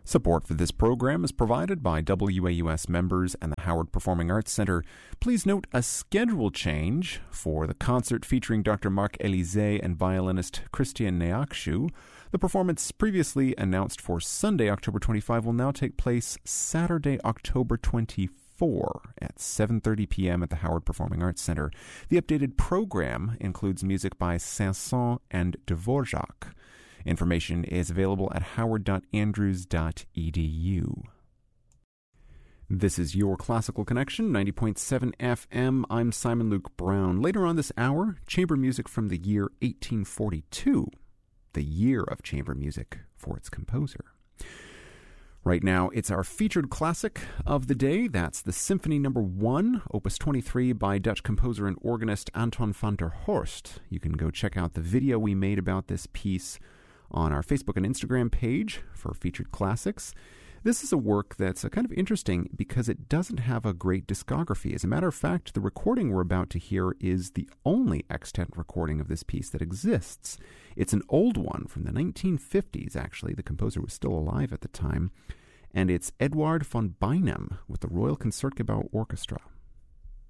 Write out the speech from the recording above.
Support for this program is provided by WAUS members and the Howard Performing Arts Center. Please note a schedule change for the concert featuring Dr. Marc Elysée and violinist Christian Neakshu. The performance previously announced for Sunday, October 25, will now take place Saturday, October 24 at 7:30 p.m. at the Howard Performing Arts Center. The updated program includes music by Saint-Saëns and Dvorak. Information is available at howard.andrews.edu. This is your Classical Connection, 90.7 FM. I'm Simon Luke Brown. Later on this hour, chamber music from the year 1842, the year of chamber music for its composer. Right now, it's our featured classic of the day. That's the Symphony No. 1, Opus 23 by Dutch composer and organist Anton van der Horst. You can go check out the video we made about this piece on our Facebook and Instagram page for featured classics. This is a work that's kind of interesting because it doesn't have a great discography. As a matter of fact, the recording we're about to hear is the only extant recording of this piece that exists. It's an old one from the 1950s, actually. The composer was still alive at the time. And it's Eduard von Beinum with the Royal Concertgebouw Orchestra.